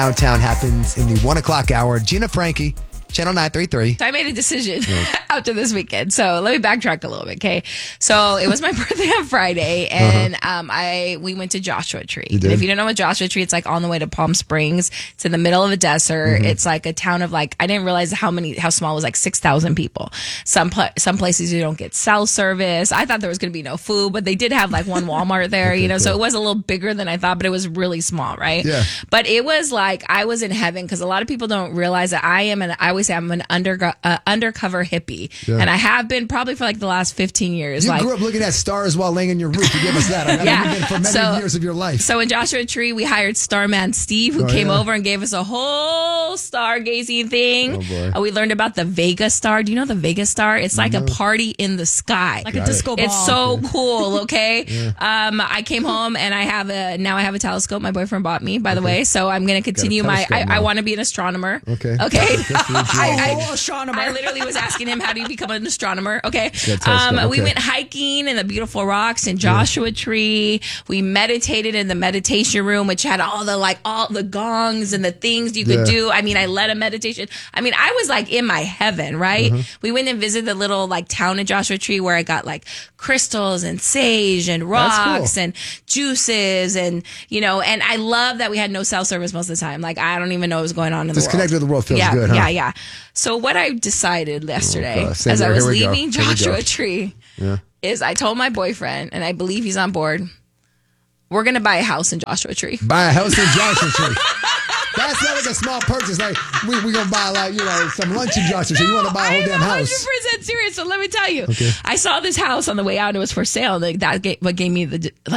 Downtown happens in the 1 o'clock hour. Gina Frankie, Channel 933. So I made a decision after this weekend. So let me backtrack a little bit, okay? So it was my birthday on Friday, and we went to Joshua Tree. You did? And if you don't know what Joshua Tree, it's like on the way to Palm Springs. It's in the middle of a desert. It's like a town of like, I didn't realize how small it was, like 6,000 people. Some places you don't get cell service. I thought there was going to be no food, but they did have like one Walmart there, Okay, so cool. it was a little bigger than I thought, but it was really small, right? Yeah. But it was like, I was in heaven because a lot of people don't realize that I always say I'm an undercover hippie. Yeah. And I have been probably for like the last 15 years. You grew up looking at stars while laying on your roof. You gave us that. I mean, Yeah. you've been for many years of your life. So in Joshua Tree, we hired Starman Steve, who came over and gave us a whole stargazing thing. Oh, boy. We learned about the Vega Star. Do you know the Vega Star? It's like a party in the sky. Like a disco ball. It's so cool, okay? I came home and I have a telescope my boyfriend bought me, by the way. So I'm going to continue I want to be an astronomer. Okay. Okay. Astronomer. I literally was asking him, how do you become an astronomer? Okay. telescope, We went hiking in the beautiful rocks in Joshua Tree. We meditated in the meditation room, which had all the gongs and the things you could do. I mean, I led a meditation. I mean, I was like in my heaven, right? We went and visited the little like town in Joshua Tree where I got like crystals and sage and rocks and juices and, and I love that we had no cell service most of the time. Like, I don't even know what was going on in the world. Disconnected with the world feels good, huh? Yeah. So what I decided yesterday God. as I was Here we go. leaving Here we go. Joshua Tree is I told my boyfriend, and I believe he's on board, we're going to buy a house in Joshua Tree. Buy a house in Joshua Tree. That's not like a small purchase. Like, we're going to buy, some lunch in Joshua Tree. You want to buy a whole damn house. I'm 100% serious. So let me tell you. Okay. I saw this house on the way out. It was for sale. Like, what gave me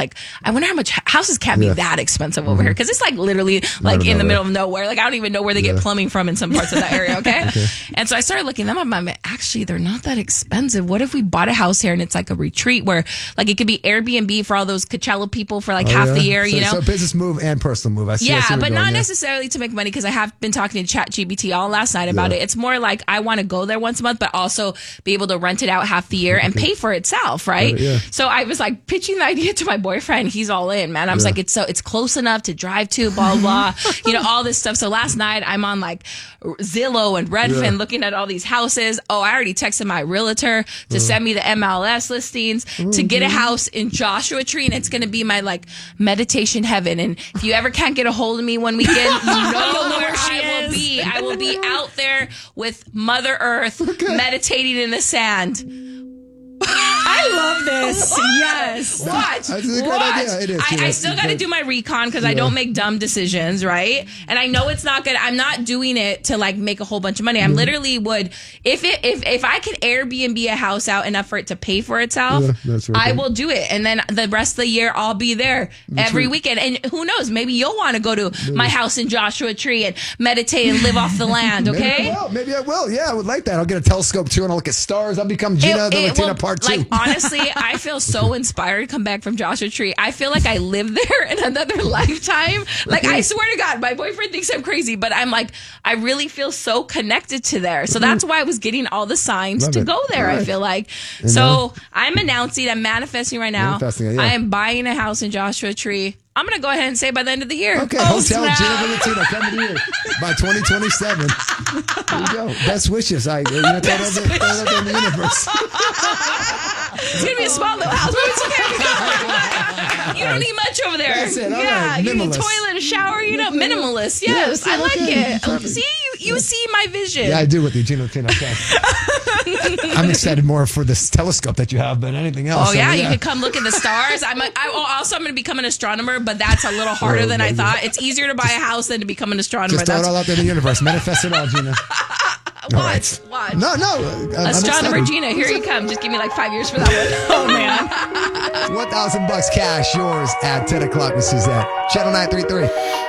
I wonder how much houses can't be that expensive over here. Because it's like literally like in the middle of nowhere. Like, I don't even know where they get plumbing from in some parts of that area. Okay. And so I started looking them up. I'm like, actually, they're not that expensive. What if we bought a house here and it's like a retreat where like it could be Airbnb for all those Coachella people for like half the year, So business move and personal move. I see but not necessarily to make money, because I have been talking to ChatGPT all last night about it. It's more like I want to go there once a month, but also be able to rent it out half the year and pay for itself, right? So I was like pitching the idea to my boyfriend. He's all in, man. I was like, it's close enough to drive to, blah, blah, all this stuff. So last night I'm on like Zillow and Redfin looking at all these houses. Oh, I already texted my realtor to send me the MLS listings to get a house in Joshua Tree, and it's going to be my like meditation heaven. And if you ever can't get a hold of me one weekend, you know where I will be. I will be out there with Mother Earth meditating in the sand. I love this. Yes. Watch. That's a good idea. It is. I still got to do my recon because I don't make dumb decisions, right? And I know it's not good. I'm not doing it to like make a whole bunch of money. I literally would, if I could Airbnb a house out enough for it to pay for itself, I will do it. And then the rest of the year I'll be there every weekend. And who knows, maybe you'll want to go to my house in Joshua Tree and meditate and live off the land, okay? Maybe I will. Yeah, I would like that. I'll get a telescope too and I'll look at stars. I'll become Gina the Latina part 2. Like, honestly, I feel so inspired to come back from Joshua Tree. I feel like I live there in another lifetime. Like, I swear to God, my boyfriend thinks I'm crazy, but I'm like, I really feel so connected to there. So that's why I was getting all the signs to go there, I feel like. So I'm announcing, I'm manifesting right now. I am buying a house in Joshua Tree. I'm going to go ahead and say by the end of the year. Okay, Hotel Gina the Latina coming to you by 2027. There you go. Best wishes. Throw it up in the universe. It's going to be a small little house, but it's okay. You don't need much over there. That's it. All yeah, right. you need a Minimalist. toilet, a shower, minimalist. Yes, I like it. See, you see my vision. Yeah, I do with you, Gina the Latina. Okay. I'm excited more for this telescope that you have than anything else. Oh, yeah, you can come look at the stars. I'm going to become an astronomer, but that's a little harder than I thought. It's easier to buy a house than to become an astronomer. Just throw it all out there in the universe. Manifest it all, Gina. Watch. No. Astronomer Gina, here you come. Just give me like 5 years for that one. Oh, man. $1,000 cash, yours at 10 o'clock with Suzette. Channel 933.